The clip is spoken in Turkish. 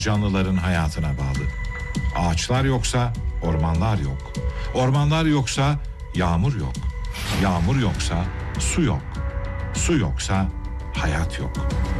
canlıların hayatına bağlı. Ağaçlar yoksa ormanlar yok. Ormanlar yoksa yağmur yok. Yağmur yoksa su yok. Su yoksa hayat yok.